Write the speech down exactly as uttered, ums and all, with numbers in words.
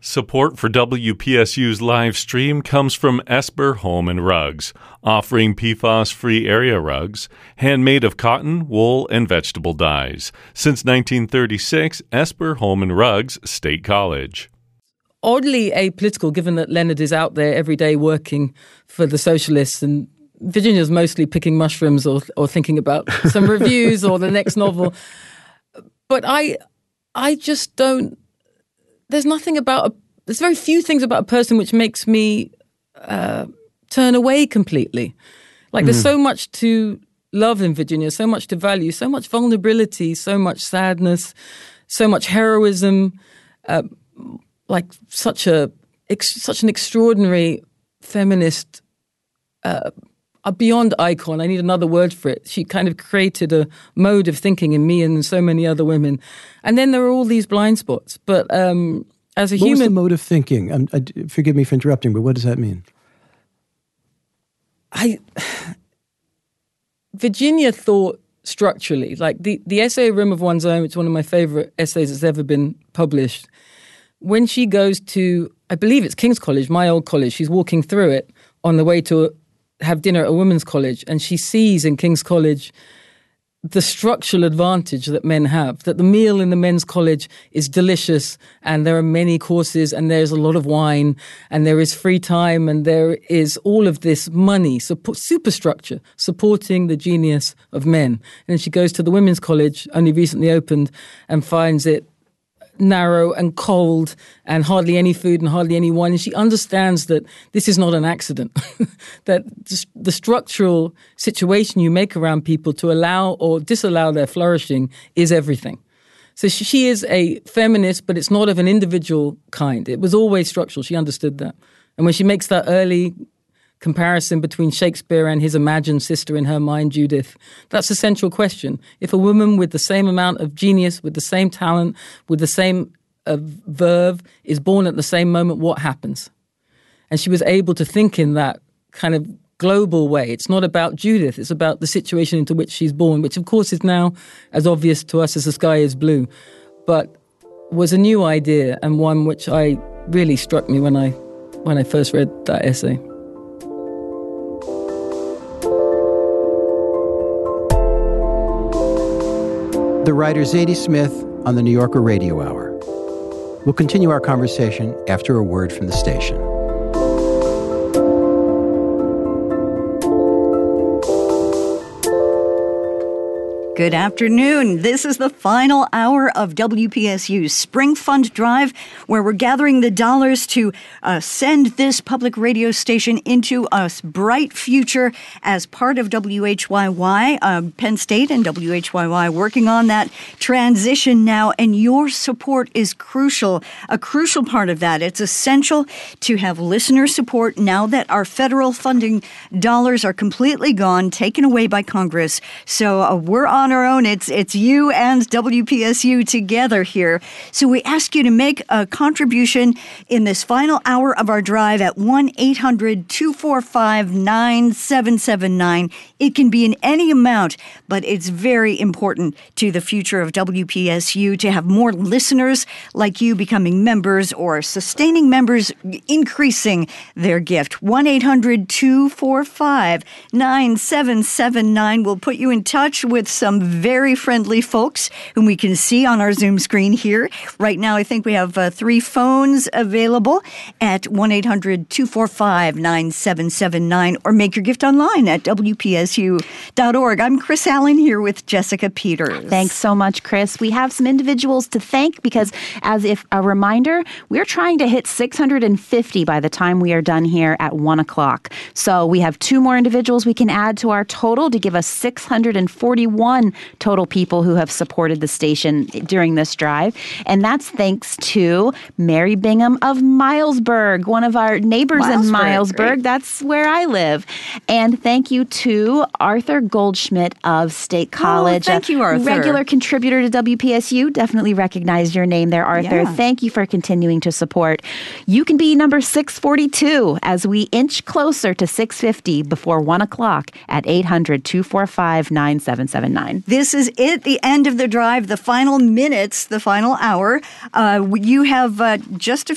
Support for W P S U's live stream comes from Esper Home and Rugs, offering P FAS-free area rugs, handmade of cotton, wool, and vegetable dyes. Since nineteen thirty-six, Esper Home and Rugs, State College. Oddly apolitical, given that Leonard is out there every day working for the socialists, and Virginia's mostly picking mushrooms or or thinking about some reviews or the next novel. But I, I just don't. There's nothing about, a, there's very few things about a person which makes me uh, turn away completely. Like mm. there's so much to love in Virginia, so much to value, so much vulnerability, so much sadness, so much heroism, uh, like such a ex, such an extraordinary feminist, uh, a beyond icon. I need another word for it. She kind of created a mode of thinking in me and so many other women. And then there are all these blind spots. But um, as a what human... What was the mode of thinking? Um, I, forgive me for interrupting, but what does that mean? I... Virginia thought structurally. Like the, the essay A Room of One's Own, which is one of my favorite essays that's ever been published. When she goes to, I believe it's King's College, my old college, she's walking through it on the way to have dinner at a women's college, and she sees in King's College the structural advantage that men have, that the meal in the men's college is delicious, and there are many courses, and there's a lot of wine, and there is free time, and there is all of this money, support, superstructure, supporting the genius of men. And then she goes to the women's college, only recently opened, and finds it narrow and cold and hardly any food and hardly any wine. And she understands that this is not an accident, that the structural situation you make around people to allow or disallow their flourishing is everything. So she is a feminist, but it's not of an individual kind. It was always structural. She understood that. And when she makes that early comparison between Shakespeare and his imagined sister in her mind, Judith, that's a central question. If a woman with the same amount of genius, with the same talent, with the same uh, verve is born at the same moment, what happens? And she was able to think in that kind of global way. It's not about Judith, it's about the situation into which she's born, which of course is now as obvious to us as the sky is blue, but was a new idea and one which I really struck me when I when I first read that essay. The writer Zadie Smith on the New Yorker Radio Hour. We'll continue our conversation after a word from the station. Good afternoon. This is the final hour of W P S U's Spring Fund Drive, where we're gathering the dollars to uh, send this public radio station into a bright future as part of W H Y Y, uh, Penn State and W H Y Y working on that transition now, and your support is crucial, a crucial part of that. It's essential to have listener support now that our federal funding dollars are completely gone, taken away by Congress. So uh, we're on our own. It's it's you and W P S U together here. So we ask you to make a contribution in this final hour of our drive at one eight hundred two four five nine seven seven nine. It can be in any amount, but it's very important to the future of W P S U to have more listeners like you becoming members or sustaining members, increasing their gift. one eight hundred two four five nine seven seven nine will put you in touch with some very friendly folks whom we can see on our Zoom screen here. Right now, I think we have uh, three phones available at one eight hundred two four five nine seven seven nine, or make your gift online at W P S U dot org. I'm Chris Allen here with Jessica Peters. Thanks so much, Chris. We have some individuals to thank because, as if a reminder, we're trying to hit six hundred fifty by the time we are done here at one o'clock. So we have two more individuals we can add to our total to give us six hundred forty-one total people who have supported the station during this drive. And that's thanks to Mary Bingham of Milesburg, one of our neighbors Milesburg, in Milesburg. Great. That's where I live. And thank you to Arthur Goldschmidt of State College. Oh, thank you, Arthur. Regular contributor to W P S U. Definitely recognize your name there, Arthur. Yeah. Thank you for continuing to support. You can be number six forty-two as we inch closer to six fifty before one o'clock at eight hundred two four five nine seven seven nine. This is it, the end of the drive, the final minutes, the final hour. Uh, you have uh, just a